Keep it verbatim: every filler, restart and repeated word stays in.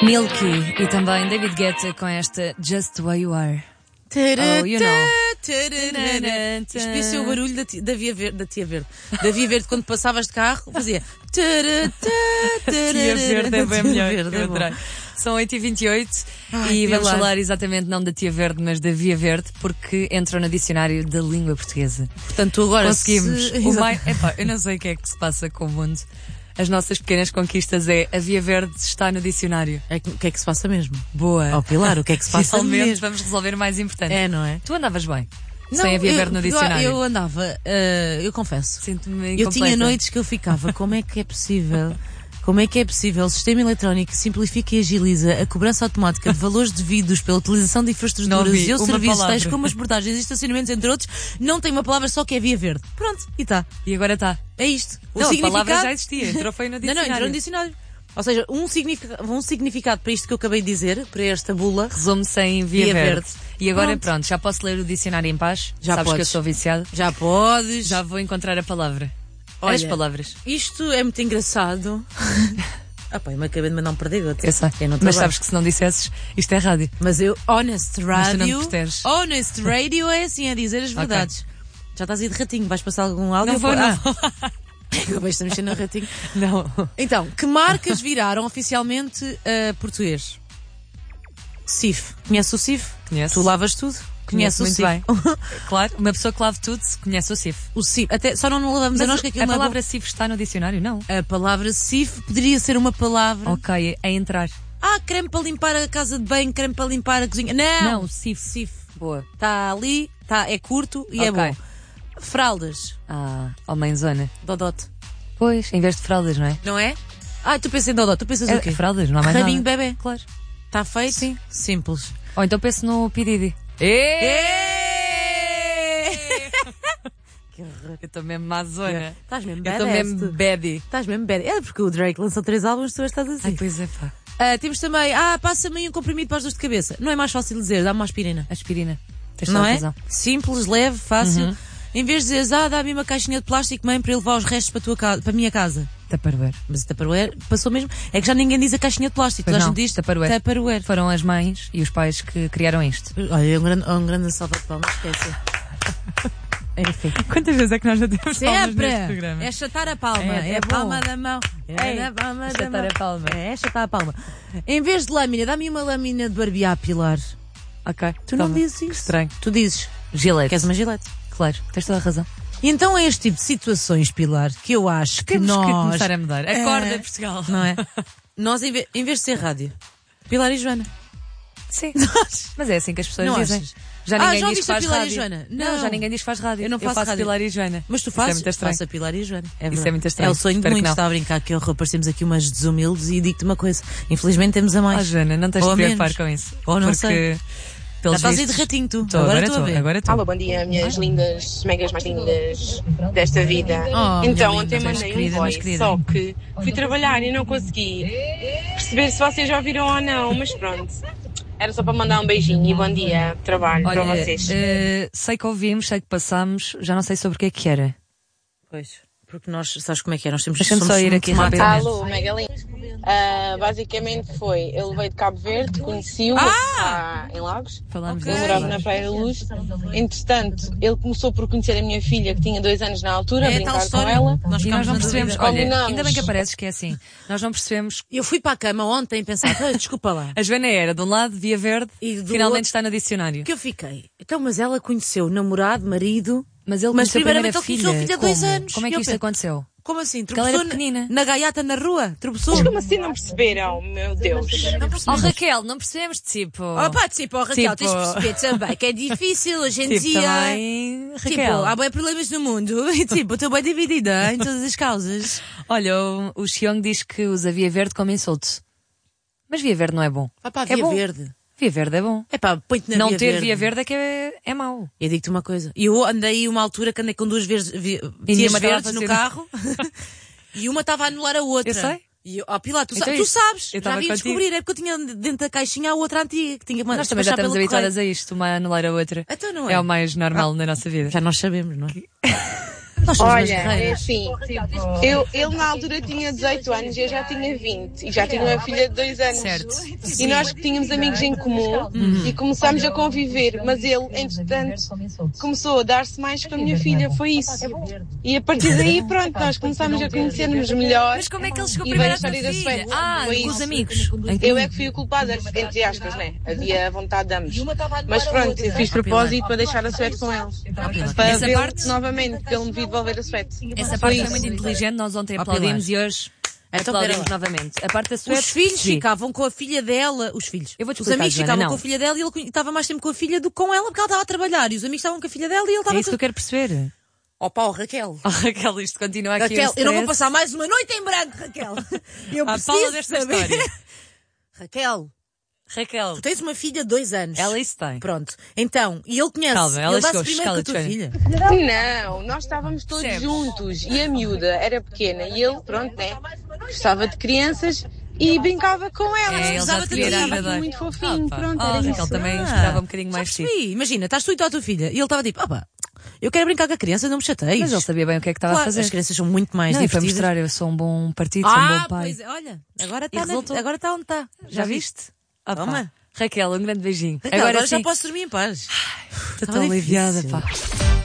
Milky e também David Guetta com esta Just the Way You Are. Oh, you know. Isto podia ser o barulho da tia, da, via verde, da tia Verde. Da Via Verde, quando passavas de carro, fazia. Tia Verde é bem melhor. Verde, é bom. São oito e vinte e oito Ai, e vamos lá. falar exatamente não da Tia Verde, mas da Via Verde, porque entrou no dicionário da língua portuguesa. Portanto, tu agora conseguimos. Se... O mais... Epá, eu não sei o que é que se passa com o mundo. As nossas pequenas conquistas é a Via Verde está no dicionário. É, o que é que se passa mesmo? Boa. Oh, Pilar, o que é que se passa Finalmente mesmo? vamos resolver o mais importante. É, não é? Tu andavas bem? Não, sem a Via eu, Verde no dicionário. Eu andava, uh, eu confesso. Sinto-me Eu incompleta. tinha noites que eu ficava, como é que é possível? Como é que é possível? O sistema eletrónico simplifica e agiliza a cobrança automática de valores devidos pela utilização de infraestruturas e ou serviços tais como as portagens e estacionamentos, entre outros. Não tem uma palavra só que é Via Verde. Pronto, e está. E agora está. É isto. O não, significado... a palavra já existia, entrou foi no dicionário. Não, não, entrou no dicionário. Ou seja, um significado, um significado para isto que eu acabei de dizer, para esta bula. Resume-se em Via, Via Verde. Verde. E agora Pronto. pronto, já posso ler o dicionário em paz? Já Sabes podes. que eu sou viciado? Já podes. Já vou encontrar a palavra. Olha, As palavras. Isto é muito engraçado. Ah pá, eu me acabei de mandar um perdigoto. Eu sei. Eu não Mas trabalho. sabes que se não dissesse, isto é rádio. Mas eu, Honest Mas tu não te Radio. proteges. Honest Radio é assim, a dizer as verdades. Já estás aí de ratinho, vais passar algum áudio? Não vou, Ah. não. Acabei de mexer no ratinho. Não. Então, que marcas viraram oficialmente uh, português? C I F. Conhece o C I F? Conheço. Tu lavas tudo? Conhece o muito C I F? bem. Claro, uma pessoa que lave tudo conhece o C I F. O C I F. Até, só não nos lavamos Mas a nós que aquilo a não é palavra C I F está no dicionário? Não. bom. A palavra C I F poderia ser uma palavra. Ok, a entrar. Ah, creme para limpar a casa de banho, creme para limpar a cozinha. Não! Não, C I F. C I F. Boa. Está ali, tá, é curto e é Ok. bom. Fraldas. Ah, oh mãezona. Dodote. Pois, em vez de fraldas, não é? Não é? Ah, tu pensas em Dodó, tu pensas É, o quê? fraldas, não há mais Rabinho de nada. bebê. Claro. Está feito? Sim. Simples. Ou então penso no P. Diddy. Eu estou mesmo mazona. Estás mesmo Eu estou badass. mesmo tu. baddie. Estás mesmo bad. É porque o Drake lançou três álbuns, tu estás assim. Ai, pois é, pá. Ah, temos também, ah, passa-me aí um comprimido para as dores de cabeça. Não é mais fácil dizer, dá-me uma aspirina. Aspirina. Tens Não toda a é? razão. Simples, leve, fácil. Uhum. Em vez de dizeres, ah, dá-me uma caixinha de plástico, mãe, para eu levar os restos para a, tua casa, para a minha casa. Tupperware. Mas o Tupperware passou mesmo. É que já ninguém diz a caixinha de plástico. Pois Toda a não, gente diz Tupperware. Tupperware. Foram as mães e os pais que criaram isto. Olha, um grande, um grande salva de palmas, esquece. Enfim. Quantas vezes é que nós já temos Sempre! É chatar a palma, É, é, é a bom. palma da mão. É Ei, a palma da chatar mão. a palma. É, chatar a palma. Em vez de lâmina, dá-me uma lâmina de barbear, Pilar. Ok. Tu não toma. dizes isso. Estranho. Tu dizes. Gilete. Queres uma gilete? Claro, tens toda a razão. E então é este tipo de situações, Pilar, que eu acho que Temos nós... que começar a mudar. Acorda, É. Portugal. Não é? Nós, em vez, em vez de ser rádio, Pilar e Joana. Sim. Mas é assim que as pessoas Não dizem. achas? Já Ah, ninguém já diz que ouviste a faz Pilar e rádio. Joana? Não, Não. já ninguém diz que faz rádio. Eu não faço rádio. Pilar e Joana. Mas tu Isso é fazes, muito estranho. faço a Pilar e Joana. É, Isso verdade. é muito estranho. É o sonho de Espero que muitos, não. está a brincar, que horror, parecemos aqui umas desumildes e digo-te uma coisa. Infelizmente temos a mais. Ah, Joana, não tens Ou de a preocupar menos. com isso. Ou não porque, sei. Já pelos estás aí de vistos- ratinho, tu. Tô, agora agora estou a ver. Agora estou. Alô, bom dia, minhas lindas, megas mais lindas desta vida. Oh, então, minha ontem linda, mandei mas querida, um mas voice, querida. só que fui trabalhar e não consegui perceber se vocês já ouviram ou não, mas pronto. Era só para mandar um beijinho e bom dia, trabalho Olha, para vocês. eh, sei que ouvimos, sei que passámos, já não sei sobre o que é que era. Pois, porque nós, sabes como é que é? Nós temos Deixa-me somos só ir muito aqui matas. rapidamente. Alô, Megalin. Ah, basicamente foi, eu levei de Cabo Verde, conheci-o Ah! ah, em Lagos. Falámos Ok. Eu disso. morava na Praia da Luz. Entretanto, ele começou por conhecer a minha filha, que tinha dois anos na altura, a É a tal brincar com história. ela. Nós E nós ficámos não na percebemos, dúvida. olha, Combinamos. ainda bem que apareces que é assim. Nós não percebemos. Eu fui para a cama ontem e pensava, "Ah, desculpa lá. A Joana era de um lado, Via Verde, E do finalmente outro- está no dicionário. Que eu fiquei. Então, mas ela conheceu namorado, marido. Mas ele Mas conheceu a primeira primeiramente ele filha. conheceu a filha há dois Como? anos. Como é E que eu isto penso- aconteceu? Como assim? Porque ela era Tropeçou na- pequenina. Na gaiata na rua? Tropeçou? Mas como assim não perceberam? Meu Deus. Oh Raquel, não percebemos tipo. Oh, pá, tipo, oh, Raquel, Tipo- tens de perceber também que é difícil hoje em tipo dia. também, Tipo, Raquel. há bem problemas no mundo e tipo, estou bem dividida em todas as causas. Olha, o, o Xiong diz que usa Via Verde como insulto. Mas Via Verde não é bom. Vá para a É Via bom. Verde. Via Verde é bom. É pá, põe-te na não Via ter Verde. Via Verde é que é, é mau. Eu digo-te uma coisa. Eu andei uma altura que andei com duas vezes vi, E tias nenhuma estava verdes a no fazer- carro e uma estava a anular a outra. Eu sei. E eu, oh, Pilar, tu, Então sa- é tu isso. sabes, Eu já estava vim contigo. descobrir, é porque eu tinha dentro da caixinha a outra antiga que tinha que Nós também já despachar estamos pelo habituadas a isto, uma anular a outra. Então não é? É o mais normal na nossa vida. Já nós sabemos, não é? Nós somos Olha, nas guerreiras. é assim, eu, ele na altura tinha dezoito anos e eu já tinha vinte. E já tinha uma filha de dois anos. Certo. E nós tínhamos amigos em comum uhum. e começámos a conviver. Mas ele, entretanto, começou a dar-se mais com a minha filha. Foi isso. E a partir daí, pronto, nós começámos a conhecer-nos melhor. Mas como é que ele chegou e primeiro veio à tua a história da filha? Suécia. Ah, Foi com os isso. amigos. Eu é que fui a culpada, entre aspas, né? Havia vontade de ambos. Mas pronto, eu fiz propósito para deixar a Suéte com ele. Para Essa vê-lo parte- novamente, para ele me vir devolver a Suéte. Essa Foi parte foi isso. muito inteligente, nós ontem Ó, aplaudimos Pilar. e hoje Então, aplaudimos pera lá. novamente. A parte da Suéte. Os filhos sim. ficavam com a filha dela, os filhos. Eu vou-te os explicar, amigos Joana, ficavam não. com a filha dela e ele estava mais tempo com a filha do que com ela porque ela estava a trabalhar. E os amigos estavam com a filha dela e ele estava É isso que eu quero perceber. Oh pá, oh, Raquel. Oh, Raquel, isto continua aqui. Raquel, um eu não vou stress. passar mais uma noite em branco, Raquel. Eu À preciso fala desta saber. história. Raquel, Raquel, tu tens uma filha de dois anos. ela isso tem. Pronto. Então, e ele conhece. Calma, ela ele dá-se chegou, primeiro com a tua escala-te, filha. Não, nós estávamos todos Percebes? juntos e a miúda era pequena e ele, pronto, né, gostava de crianças e brincava com elas. É, ele já Gostava te de vira brincar, a agradar. muito fofinho, Ah, pá. pronto, Oh, era Raquel, isso. também Ah, esperava um bocadinho já mais de ti. percebi. Imagina, estás tu e tu a tua filha e ele estava tipo, ah pá, eu quero brincar com a criança, não me chateis. Mas ele sabia bem o que é que estava Claro, a fazer. as crianças são muito mais Não, e para divertidas. mostrar, eu sou um bom partido, sou um Ah, bom pai. pois é, olha, agora E está resultou. agora está onde está. Já viste? Ah, pá. Toma. Raquel, um grande beijinho. Raquel, agora, agora já sim, posso dormir em paz. estou Estava tão aliviada, difícil. pá.